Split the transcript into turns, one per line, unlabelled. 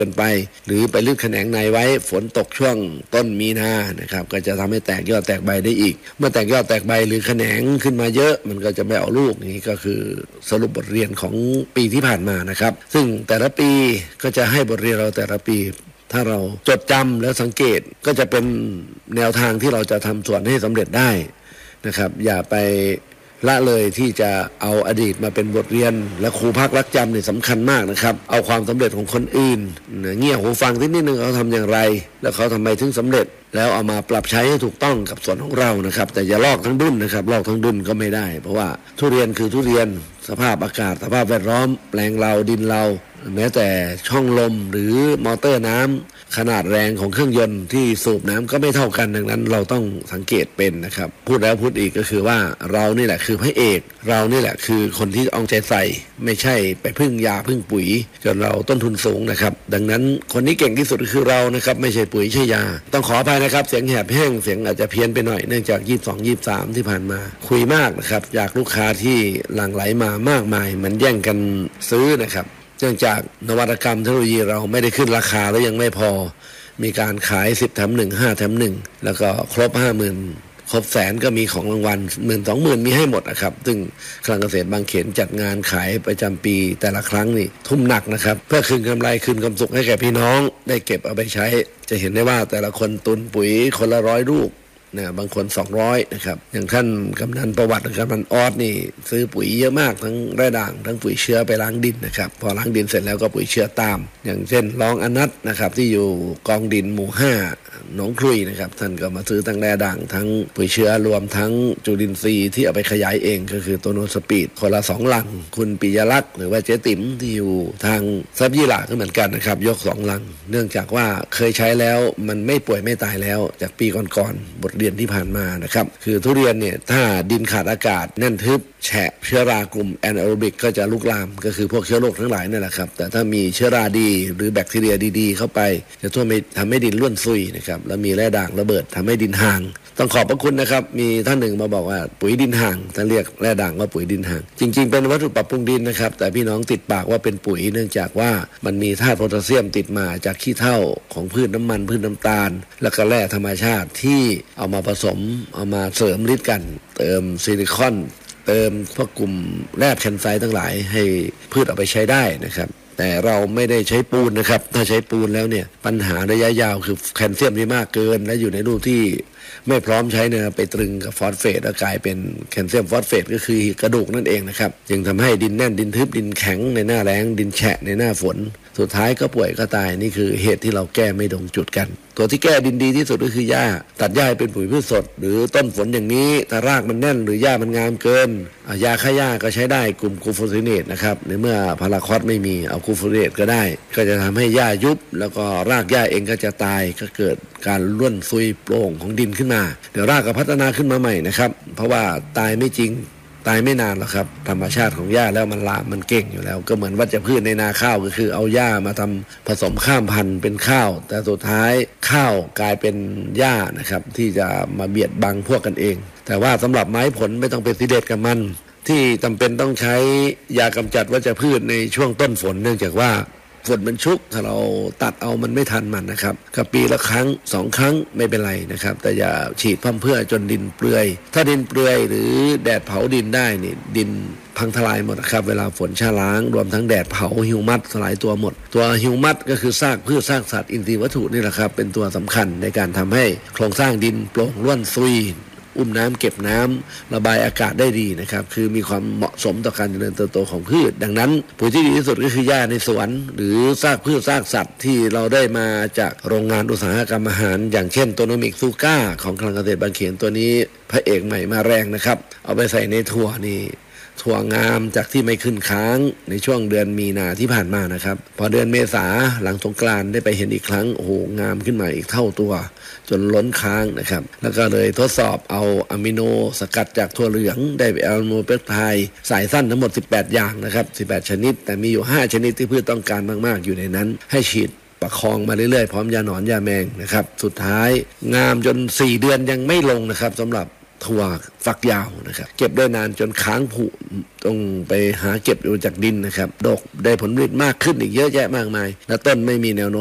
เกินไปหรือไปลึกแขนงในไว้ฝนตกช่วงต้นมีนานะครับก็จะทำให้แตกยอดแตกใบได้อีกเมื่อแตกยอดแตกใบหรือแขนงขึ้นมาเยอะมันก็จะไม่ออกลูกนี่ก็คือสรุปบทเรียนของปีที่ผ่านมานะครับซึ่งแต่ละปีก็จะให้บทเรียนเราแต่ละปีถ้าเราจดจำแล้วสังเกตก็จะเป็นแนวทางที่เราจะทำสวนให้สำเร็จได้นะครับอย่าไปละเลยที่จะเอาอดีตมาเป็นบทเรียนและครูพักรักจำเนี่ยสำคัญมากนะครับเอาความสำเร็จของคนอื่นเงี่ยหูฟังนิดนึงเขาทำอย่างไรแล้วเขาทำไมถึงสำเร็จแล้วเอามาปรับใช้ให้ถูกต้องกับส่วนของเรานะครับแต่อย่าลอกทั้งดุนนะครับลอกทั้งดุนก็ไม่ได้เพราะว่าทุเรียนคือทุเรียนสภาพอากาศสภาพแวดล้อมแปลงเราดินเราแม้แต่ช่องลมหรือมอเตอร์น้ำขนาดแรงของเครื่องยนต์ที่สูบน้ำก็ไม่เท่ากันดังนั้นเราต้องสังเกตเป็นนะครับพูดแล้วพูดอีกก็คือว่าเรานี่แหละคือพระเอกเรานี่แหละคือคนที่เอาใจใส่ไม่ใช่ไปพึ่งยาพึ่งปุ๋ยจนเราต้นทุนสูงนะครับดังนั้นคนที่เก่งที่สุดคือเรานะครับไม่ใช่ปุ๋ยใช่ยาต้องขออภัยนะครับเสียงแหบแห้งเสียงอาจจะเพี้ยนไปหน่อยเนื่องจาก22-23ที่ผ่านมาคุยมากนะครับจากลูกค้าที่หลั่งไหลมามากมายมันแย่งกันซื้อนะครับเนื่องจากนวัตกรรมเทคโนโลยีเราไม่ได้ขึ้นราคาแล้วยังไม่พอมีการขาย10 แถม 1 5 แถม 1แล้วก็ครบ 50,000 ครบแสนก็มีของรางวัล 10,000-20,000 มีให้หมดนะครับซึ่งคลังเกษตรบางเขนจัดงานขายประจำปีแต่ละครั้งนี่ทุ่มหนักนะครับเพื่อคืนกำไรคืนความสุขให้แก่พี่น้องได้เก็บเอาไปใช้จะเห็นได้ว่าแต่ละคนตุนปุ๋ยคนละ100 ลูกนะบางคน200นะครับอย่างท่านกำนันประวัติกำนันออสนี่ซื้อปุ๋ยเยอะมากทั้งแร่ด่างทั้งปุ๋ยเชื้อไปล้างดินนะครับพอล้างดินเสร็จแล้วก็ปุ๋ยเชื้อตามอย่างเช่นรองอนัทนะครับที่อยู่กองดินหมู่5หนองครุยนะครับท่านก็มาซื้อทั้งแร่ด่างทั้งปุ๋ยเชื้อรวมทั้งจุลินทรีย์ที่เอาไปขยายเองก็คือตัวโนสปีดคนละ2 ลังคุณปิยลักษณ์หรือว่าเจ๊ติ๋มที่อยู่ทางซับยี่หร่าก็เหมือนกันนะครับยก2 ลังเนื่องจากว่าเคยใช้แล้วมันไม่ป่วยไม่ตายแล้วจากปีก่อนๆบทเรียนที่ผ่านมานะครับคือทุเรียนเนี่ยถ้าดินขาดอากาศแน่นทึบแฉะเชื้อรากลุ่มแอนแอโรบิกก็จะลุกลามก็คือพวกเชื้อโรคทั้งหลายนั่นแหละครับแต่ถ้ามีเชื้อราดีหรือแบคทีเรียดีๆเข้าไปจะทำให้ดินร่วนซุยนะครับแล้วมีแร่ด่างระเบิดทำให้ดินห่างต้องขอบพระคุณนะครับมีท่านหนึ่งมาบอกว่าปุ๋ยดินห่างท่านเรียกแร่ด่างว่าปุ๋ยดินห่างจริงๆเป็นวัตถุปรับปรุงดินนะครับแต่พี่น้องติดปากว่าเป็นปุ๋ยเนื่องจากว่ามันมีธาตุโพแทสเซียมติดมาจากขี้เถ้าของพืชน้ำมันพืชน้ำตาลแล้วก็แร่ธรรมชาติที่เอามาผสมเอามาเสริมฤทธิ์กันเติมซิลิคอนเติมพวกกลุ่มแร่แคนไซต์ทั้งหลายให้พืชเอาไปใช้ได้นะครับแต่เราไม่ได้ใช้ปูนนะครับถ้าใช้ปูนแล้วเนี่ยปัญหาระยะยาวคือแคลเซียมที่มากเกินและอยู่ในรูปที่ไม่พร้อมใช้เนี่ยไปตรึงกับฟอสเฟตแล้วกลายเป็นแคลเซียมฟอสเฟตก็คือกระดูกนั่นเองนะครับจึงทำให้ดินแน่นดินทึบดินแข็งในหน้าแล้งดินแฉะในหน้าฝนสุดท้ายก็ป่วยก็ตายนี่คือเหตุที่เราแก้ไม่ตรงจุดกันตัวที่แก้ดินดีที่สุดก็คือหญ้าตัดหญ้าเป็นปุ๋ยพืชสดหรือต้นฝนอย่างนี้ถ้ารากมันแน่นหรือหญ้ามันงามเกินยาฆ่าหญ้าก็ใช้ได้กลุ่มกูโฟซิเนตนะครับในเมื่อพาราคอสไม่มีเอากูโฟซิเนตก็ได้ก็จะทำให้หญ้ายุบแล้วก็รากหญ้าเองก็จะตายก็เกิดการร่วนซุยโปร่งของดินขึ้นมาเดี๋ยวรากก็พัฒนาขึ้นมาใหม่นะครับเพราะว่าตายไม่จริงตายไม่นานหรอกครับธรรมชาติของหญ้าแล้วมันลามมันเก่งอยู่แล้วก็เหมือนวัชพืชในนาข้าวก็คือเอาหญ้ามาทำผสมข้ามพันธุ์เป็นข้าวแต่สุดท้ายข้าวกลายเป็นหญ้านะครับที่จะมาเบียดบังพวกกันเองแต่ว่าสำหรับไม้ผลไม่ต้องเป็นซีเด็ดกับมันที่จำเป็นต้องใช้ยากำจัดวัชพืชในช่วงต้นฝนเนื่องจากว่าฝนมันชุกถ้าเราตัดเอามันไม่ทันมันนะครับกับปีละครั้ง2 ครั้งไม่เป็นไรนะครับแต่อย่าฉีดพร่ำเพรื่อจนดินเปลือยถ้าดินเปลือยหรือแดดเผาดินได้นี่ดินพังทลายหมดนะครับเวลาฝนชะล้างรวมทั้งแดดเผาฮิวมัสสลายตัวหมดตัวฮิวมัสก็คือซากพืชซากสัตว์อินทรีย์วัตถุนี่แหละครับเป็นตัวสำคัญในการทำให้โครงสร้างดินโปร่งร่วนซุยอุ้มน้ำเก็บน้ำระบายอากาศได้ดีนะครับคือมีความเหมาะสมต่อการเจริญเติบโตของพืชดังนั้นปุ๋ยที่ดีที่สุดก็คือหญ้าในสวนหรือซากพืชซากสัตว์ที่เราได้มาจากโรงงานอุตสาหกรรมอาหารอย่างเช่นโตโนมิกซูก้าของคลังเกษตรบางเขนตัวนี้พระเอกใหม่มาแรงนะครับเอาไปใส่ในถั่วนี่ถั่วงามจากที่ไม่ขึ้นค้างในช่วงเดือนมีนาที่ผ่านมานะครับพอเดือนเมษาหลังสงกรานต์ได้ไปเห็นอีกครั้งโอ้โหงามขึ้นมาอีกเท่าตัวจนล้นค้างนะครับแล้วก็เลยทดสอบเอาอะมิโนสกัดจากถั่วเหลืองได้ไปอะมิโนเปปไทด์สายสั้นทั้งหมด18 อย่างนะครับ18 ชนิดแต่มีอยู่5 ชนิดที่พืชต้องการมากๆอยู่ในนั้นให้ฉีดประคองมาเรื่อยๆพร้อมยาหนอนยาแมงนะครับสุดท้ายงามจน4 เดือนยังไม่ลงนะครับสำหรับถั่วฝักยาวนะครับเก็บได้นานจนค้างผุต้องไปหาเก็บอยู่จากดินนะครับดกได้ผลผลิตมากขึ้นอีกเยอะแยะมากมายและต้นไม่มีแนวโน้ม